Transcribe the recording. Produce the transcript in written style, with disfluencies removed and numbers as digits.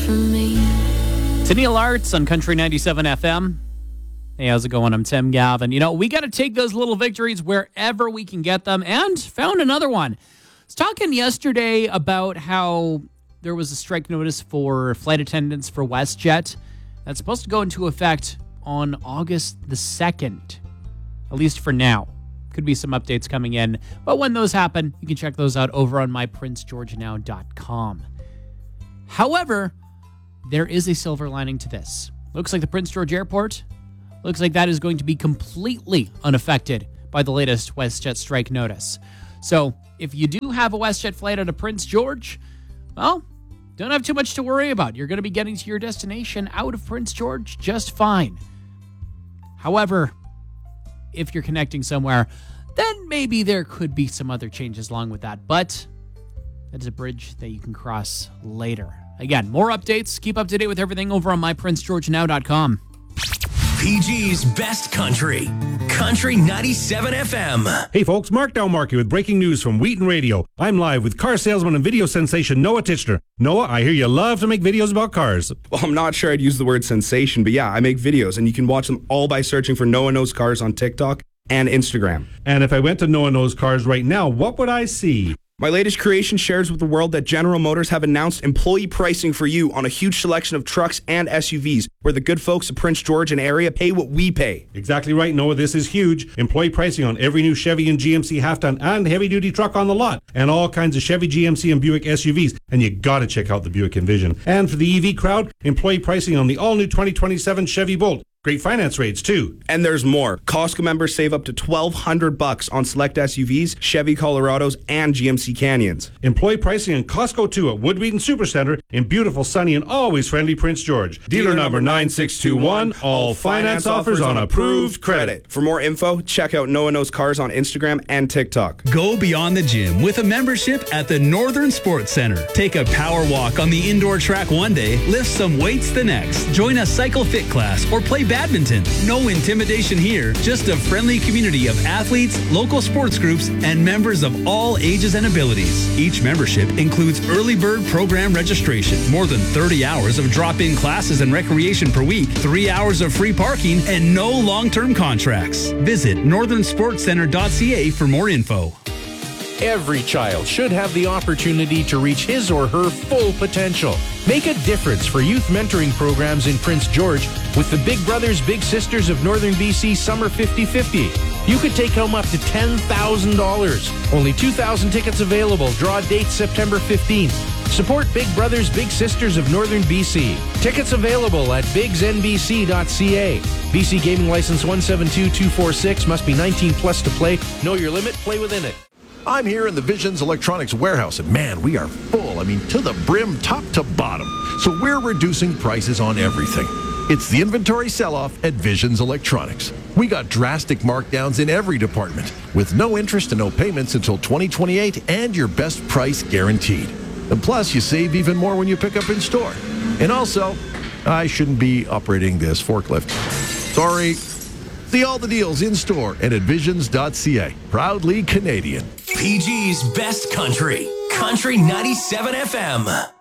from me. To Neil Arts on Country 97 FM. Hey, how's it going? I'm Tim Gavin. You know, we got to take those little victories wherever we can get them, and found another one. I was talking yesterday about how there was a strike notice for flight attendants for WestJet that's supposed to go into effect on August the 2nd, at least for now. Could be some updates coming in, but when those happen, you can check those out over on myprincegeorgenow.com. However, there is a silver lining to this. Looks like the Prince George Airport, looks like that is going to be completely unaffected by the latest WestJet strike notice. So if you do have a WestJet flight out of Prince George, well, don't have too much to worry about. You're going to be getting to your destination out of Prince George just fine. However, if you're connecting somewhere, then maybe there could be some other changes along with that. But that is a bridge that you can cross later. Again, more updates. Keep up to date with everything over on myprincegeorgenow.com. PG's Best Country. Country 97 FM. Hey folks, Mark Dalmarkey with breaking news from Wheaton Radio. I'm live with car salesman and video sensation Noah Titchener. Noah, I hear you love to make videos about cars. Well, I'm not sure I'd use the word sensation, but yeah, I make videos, and you can watch them all by searching for Noah Knows Cars on TikTok and Instagram. And if I went to Noah Knows Cars right now, what would I see? My latest creation shares with the world that General Motors have announced employee pricing for you on a huge selection of trucks and SUVs, where the good folks of Prince George and area pay what we pay. Exactly right, Noah. This is huge. Employee pricing on every new Chevy and GMC half-ton and heavy-duty truck on the lot, and all kinds of Chevy, GMC, and Buick SUVs. And you gotta check out the Buick Envision. And for the EV crowd, employee pricing on the all-new 2027 Chevy Bolt. Great finance rates, too. And there's more. Costco members save up to $1,200 on select SUVs, Chevy Colorados, and GMC Canyons. Employee pricing in Costco, too, at Wood Wheaton Supercenter in beautiful, sunny, and always friendly Prince George. Dealer number 9621. All finance offers on approved credit. For more info, check out Noah Knows Cars on Instagram and TikTok. Go beyond the gym with a membership at the Northern Sports Center. Take a power walk on the indoor track one day, lift some weights the next. Join a cycle fit class or play badminton. No intimidation here, just a friendly community of athletes, local sports groups, and members of all ages and abilities. Each membership includes early bird program registration, more than 30 hours of drop-in classes and recreation per week, 3 hours of free parking, and no long-term contracts. Visit northernsportscenter.ca for more info. Every child should have the opportunity to reach his or her full potential. Make a difference for youth mentoring programs in Prince George with the Big Brothers Big Sisters of Northern BC Summer 50-50. You could take home up to $10,000. Only 2,000 tickets available. Draw date September 15th. Support Big Brothers Big Sisters of Northern BC. Tickets available at bigsnbc.ca. BC Gaming License 172246. Must be 19 plus to play. Know your limit. Play within it. I'm here in the Visions Electronics warehouse, and man, we are full. I mean, to the brim, top to bottom. So we're reducing prices on everything. It's the inventory sell-off at Visions Electronics. We got drastic markdowns in every department, with no interest and no payments until 2028, and your best price guaranteed. And plus, you save even more when you pick up in store. And also, I shouldn't be operating this forklift. Sorry. See all the deals in store and at visions.ca. Proudly Canadian. PG's Best Country. Country 97 FM.